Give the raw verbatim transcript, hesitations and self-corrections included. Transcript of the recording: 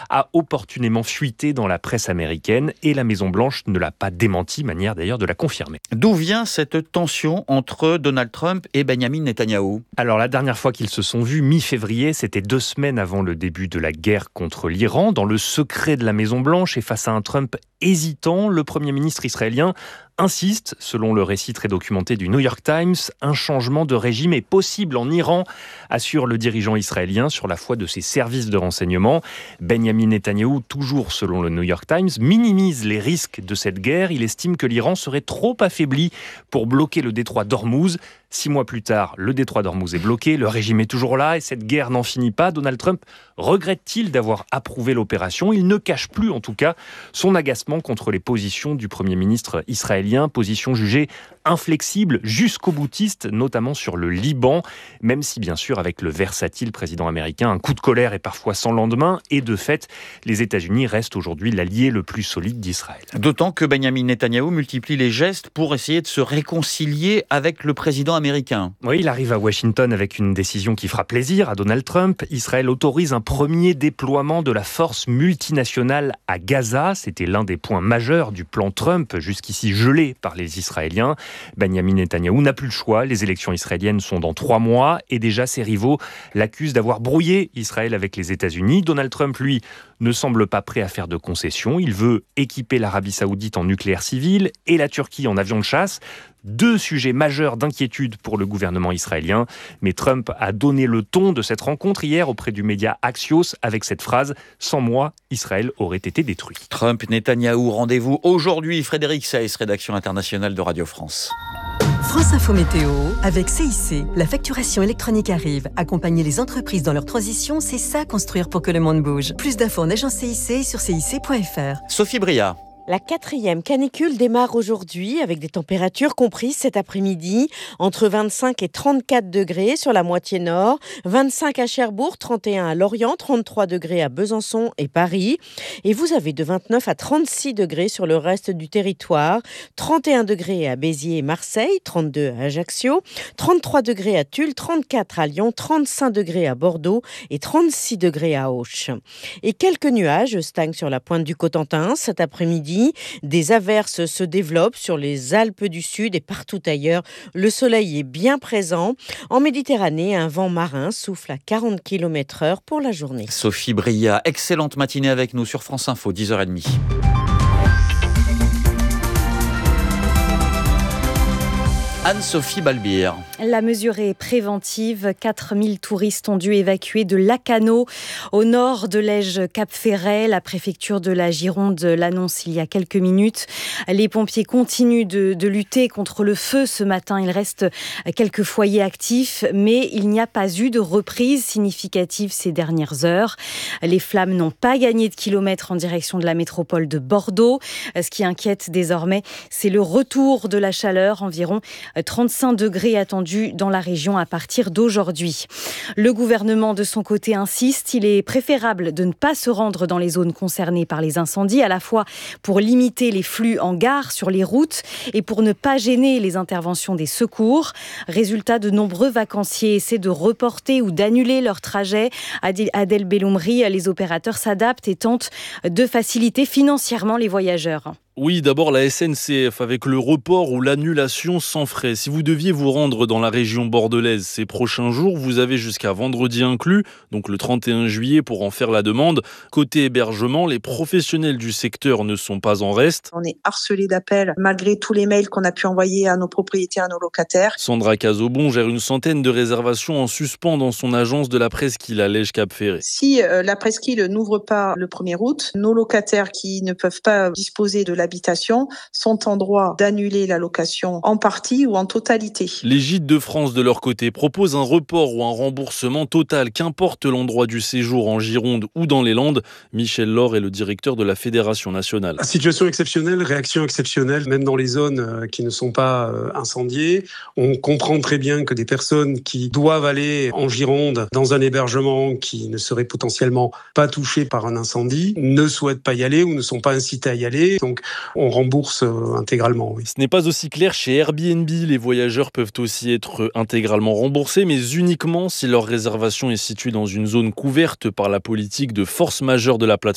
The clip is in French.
a opportunément fuité dans la presse américaine et la Maison-Blanche ne l'a pas démenti, manière d'ailleurs de la confirmer. D'où vient cette tension entre Donald Trump et Benyamin Netanyahou ? Alors la dernière fois qu'ils se sont vus, mi-février, c'était deux semaines avant le début de la guerre contre l'Iran, dans le secret de la Maison-Blanche et face à un Trump hésitant, le Premier ministre israélien insiste, selon le récit très documenté du New York Times, un changement de régime est possible en Iran, assure le dirigeant israélien sur la foi de ses services de renseignement. Benyamin Netanyahou, toujours selon le New York Times, minimise les risques de cette guerre. Il estime que l'Iran serait trop affaibli pour bloquer le détroit d'Ormuz. Six mois plus tard, le détroit d'Ormuz est bloqué, le régime est toujours là et cette guerre n'en finit pas. Donald Trump regrette-t-il d'avoir approuvé l'opération ? Il ne cache plus, en tout cas, son agacement contre les positions du Premier ministre israélien, position jugée inflexible, jusqu'au boutiste, notamment sur le Liban, même si bien sûr avec le versatile président américain, un coup de colère est parfois sans lendemain et de fait, les États-Unis restent aujourd'hui l'allié le plus solide d'Israël. D'autant que Benyamin Netanyahou multiplie les gestes pour essayer de se réconcilier avec le président américain. Oui, il arrive à Washington avec une décision qui fera plaisir à Donald Trump. Israël autorise un premier déploiement de la force multinationale à Gaza. C'était l'un des points majeurs du plan Trump, jusqu'ici gelé par les Israéliens. Benyamin Netanyahou n'a plus le choix. Les élections israéliennes sont dans trois mois et déjà ses rivaux l'accusent d'avoir brouillé Israël avec les États-Unis. Donald Trump, lui, ne semble pas prêt à faire de concessions. Il veut équiper l'Arabie Saoudite en nucléaire civil et la Turquie en avion de chasse. Deux sujets majeurs d'inquiétude pour le gouvernement israélien. Mais Trump a donné le ton de cette rencontre hier auprès du média Axios avec cette phrase « Sans moi, Israël aurait été détruit ». Trump, Netanyahou, rendez-vous aujourd'hui. Frédéric Saïs, rédaction internationale de Radio France. France Info Météo, avec C I C, la facturation électronique arrive. Accompagner les entreprises dans leur transition, c'est ça construire pour que le monde bouge. Plus d'infos en agence C I C sur C I C point F R. Sophie Bria. La quatrième canicule démarre aujourd'hui avec des températures comprises cet après-midi entre vingt-cinq et trente-quatre degrés sur la moitié nord, vingt-cinq à Cherbourg, trente et un à Lorient, trente-trois degrés à Besançon et Paris. Et vous avez de vingt-neuf à trente-six degrés sur le reste du territoire, trente et un degrés à Béziers et Marseille, trente-deux à Ajaccio, trente-trois degrés à Tulle, trente-quatre à Lyon, trente-cinq degrés à Bordeaux et trente-six degrés à Auch. Et quelques nuages stagnent sur la pointe du Cotentin cet après-midi. Des averses se développent sur les Alpes du Sud et partout ailleurs. Le soleil est bien présent. En Méditerranée, un vent marin souffle à quarante kilomètres heure pour la journée. Sophie Bria, excellente matinée avec nous sur France Info, dix heures trente. Anne-Sophie Balbir. La mesure est préventive. quatre mille touristes ont dû évacuer de Lacanau, au nord de Lège-Cap-Ferret. La préfecture de la Gironde l'annonce il y a quelques minutes. Les pompiers continuent de, de lutter contre le feu ce matin. Il reste quelques foyers actifs, mais il n'y a pas eu de reprise significative ces dernières heures. Les flammes n'ont pas gagné de kilomètres en direction de la métropole de Bordeaux. Ce qui inquiète désormais, c'est le retour de la chaleur, environ trente-cinq degrés attendus dans la région à partir d'aujourd'hui. Le gouvernement, de son côté, insiste. Il est préférable de ne pas se rendre dans les zones concernées par les incendies, à la fois pour limiter les flux en gare sur les routes et pour ne pas gêner les interventions des secours. Résultat, de nombreux vacanciers essaient de reporter ou d'annuler leur trajet. Adèle Belloumri, les opérateurs s'adaptent et tentent de faciliter financièrement les voyageurs. Oui, d'abord la S N C F avec le report ou l'annulation sans frais. Si vous deviez vous rendre dans la région bordelaise ces prochains jours, vous avez jusqu'à vendredi inclus, donc le trente et un juillet pour en faire la demande. Côté hébergement, les professionnels du secteur ne sont pas en reste. On est harcelé d'appels malgré tous les mails qu'on a pu envoyer à nos propriétaires, à nos locataires. Sandra Cazobon gère une centaine de réservations en suspens dans son agence de la presqu'île à Lège-Cap-Ferret. Si euh, la presqu'île n'ouvre pas le premier août, nos locataires qui ne peuvent pas disposer de la habitation sont en droit d'annuler la location en partie ou en totalité. Les Gîtes de France, de leur côté, proposent un report ou un remboursement total, qu'importe l'endroit du séjour en Gironde ou dans les Landes. Michel Laure est le directeur de la Fédération nationale. Situation exceptionnelle, réaction exceptionnelle, même dans les zones qui ne sont pas incendiées. On comprend très bien que des personnes qui doivent aller en Gironde dans un hébergement qui ne serait potentiellement pas touché par un incendie ne souhaitent pas y aller ou ne sont pas incités à y aller. Donc, on rembourse intégralement. Oui. Ce n'est pas aussi clair chez Airbnb. Les voyageurs peuvent aussi être intégralement remboursés, mais uniquement si leur réservation est située dans une zone couverte par la politique de force majeure de la plateforme.